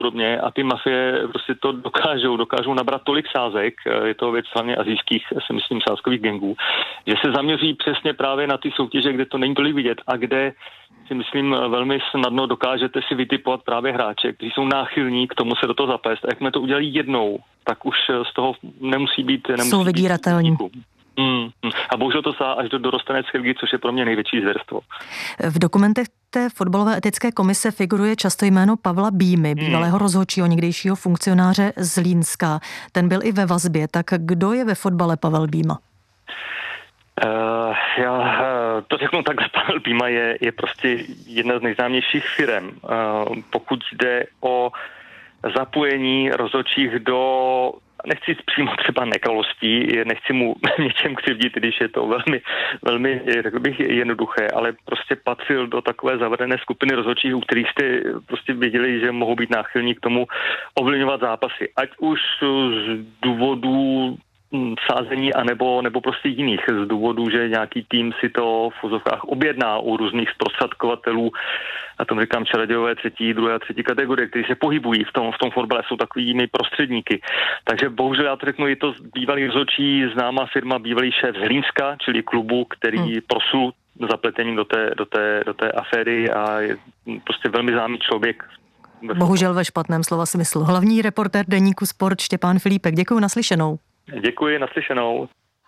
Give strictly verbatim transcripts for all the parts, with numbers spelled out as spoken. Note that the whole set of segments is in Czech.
podobně a ty mafie prostě to dokážou, dokážou nabrat tolik sázek, je to věc hlavně asijských, si myslím, sázkových gangů, že se zaměří přesně právě na ty soutěže, kde to není tolik vidět a kde si myslím velmi snadno dokážete si vytipovat právě hráče, kteří jsou náchylní k tomu se do toho zapést. A jakmile to udělají jednou, tak už z toho nemusí být... Nemusí jsou vydíratelní. Mm, a bohužel to sáhá až do dorostenecké ligy, což je pro mě největší zvěrstvo. V dokumentech té fotbalové etické komise figuruje často jméno Pavla Bímy, bývalého rozhodčího, někdejšího funkcionáře z Línska. Ten byl i ve vazbě. Tak kdo je ve fotbale Pavel Bíma? Uh, já uh, to řeknu takhle, Pavel Bíma je, je prostě jedna z nejznámějších firem. Uh, pokud jde o zapojení rozhodčích do, nechci přímo třeba nekalostí, nechci mu něčem křivdit, když je to velmi, velmi, řekl bych, jednoduché, ale prostě patřil do takové zavedené skupiny rozhodčích, u kterých jste prostě věděli, že mohou být náchylní k tomu ovlivňovat zápasy. Ať už z důvodů sázení anebo, nebo prostě jiných z důvodu, že nějaký tým si to v fuzovkách objedná u různých zprostředkovatelů, a tomu říkám čarodějové třetí, druhé a třetí kategorie, kteří se pohybují v tom, v tom fotbale, jsou takovými prostředníky. Takže bohužel já to řeknu, je to bývalý rozhodčí, známá firma, bývalý šéf z Hlínska, čili klubu, který hmm. prosul zapletením do té, do té, do té aféry a je prostě velmi známý člověk. Bohužel ve špatném slova smyslu. Hlavní reportér deníku Sport Štěpán Filípek. Děkuji, naslyšenou. Děkuji, naslyšenou.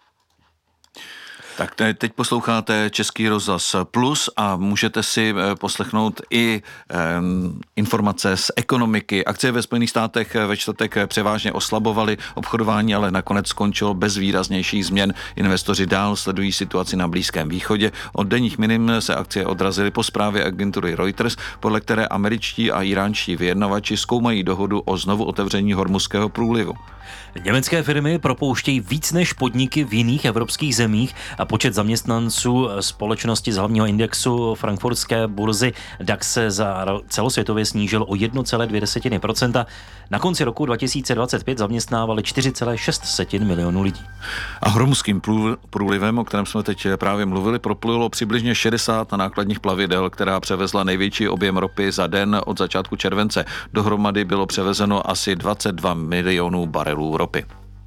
Tak teď posloucháte Český rozhlas Plus a můžete si poslechnout i um, informace z ekonomiky. Akcie ve Spojených státech ve čtvrtek převážně oslabovaly, obchodování ale nakonec skončilo bez výraznějších změn. Investoři dál sledují situaci na Blízkém východě. Od denních minim se akcie odrazily po zprávě agentury Reuters, podle které američtí a iránští vyjednavači zkoumají dohodu o znovu otevření Hormuzského průlivu. Německé firmy propouštějí víc než podniky v jiných evropských zemích a počet zaměstnanců společnosti z hlavního indexu frankfurtské burzy DAX se za celosvětově snížil o jedna celá dvě procenta. Na konci roku dva tisíce dvacet pět zaměstnávali čtyři celá šest milionů lidí. A Hormuzským průlivem, o kterém jsme teď právě mluvili, proplulo přibližně šedesát nákladních plavidel, která převezla největší objem ropy za den od začátku července. Dohromady bylo převezeno asi dvacet dva milionů barelů ropy.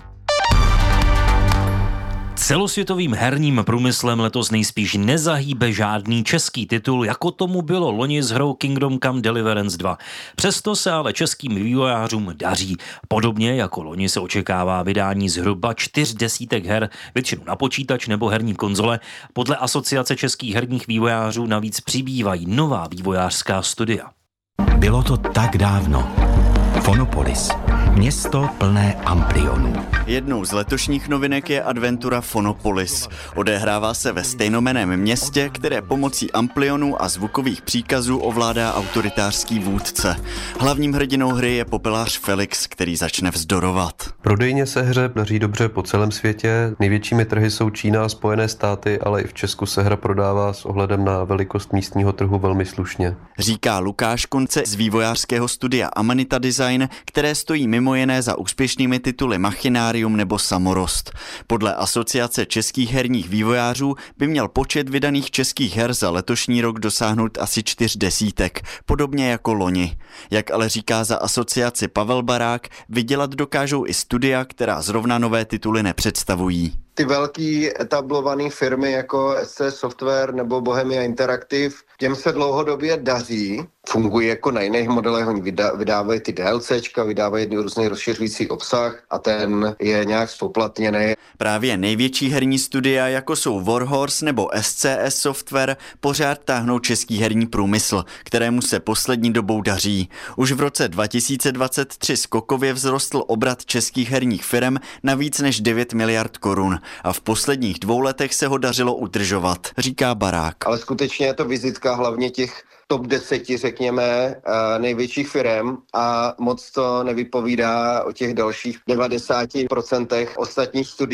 Celosvětovým herním průmyslem letos nejspíš nezahýbe žádný český titul, jako tomu bylo loni s hrou Kingdom Come Deliverance dva. Přesto se ale českým vývojářům daří. Podobně jako loni se očekává vydání zhruba čtyř desítek her, většinou na počítač nebo herní konzole. Podle Asociace českých herních vývojářů navíc přibývají nová vývojářská studia. Bylo to tak dávno. Fonopolis. Město plné Amplionů. Jednou z letošních novinek je adventura Fonopolis. Odehrává se ve stejnojmenném městě, které pomocí Amplionů a zvukových příkazů ovládá autoritářský vůdce. Hlavním hrdinou hry je popelář Felix, který začne vzdorovat. Prodejně se hře daří dobře po celém světě. Největšími trhy jsou Čína a Spojené státy, ale i v Česku se hra prodává s ohledem na velikost místního trhu velmi slušně. Říká Lukáš Konce z vývojářského studia Amanita Design, které stojí mimo jiné za úspěšnými tituly Machinárium nebo Samorost. Podle Asociace českých herních vývojářů by měl počet vydaných českých her za letošní rok dosáhnout asi čtyř desítek, podobně jako loni. Jak ale říká za asociaci Pavel Barák, vydělat dokážou i studia, která zrovna nové tituly nepředstavují. Ty velký etablované firmy jako S C Software nebo Bohemia Interactive, těm se dlouhodobě daří, fungují jako na jiných modelech, oni vydávají ty DLCčka, vydávají různý rozšiřující obsah a ten je nějak spoplatněný. Právě největší herní studia, jako jsou Warhorse nebo S C S Software, pořád táhnou český herní průmysl, kterému se poslední dobou daří. Už v roce dva tisíce dvacet tři skokově vzrostl obrat českých herních firm na víc než devět miliard korun a v posledních dvou letech se ho dařilo udržovat, říká Barák. Ale skutečně je to vizitka hlavně těch top deseti, řekněme, největších firem a moc to nevypovídá o těch dalších devadesáti procentech ostatních studií.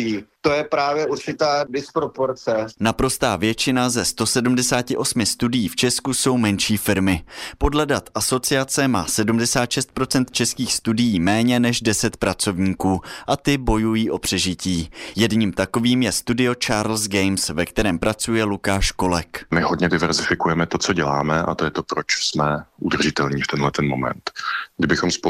to je právě určitá disproporce. Naprostá většina ze sto sedmdesát osm studií v Česku jsou menší firmy. Podle dat asociace má sedmdesát šest procent českých studií méně než deset pracovníků a ty bojují o přežití. Jedním takovým je studio Charles Games, ve kterém pracuje Lukáš Kolek. My hodně diverzifikujeme to, co děláme, a to je to, proč jsme udržitelní v tenhle ten moment. Kdybychom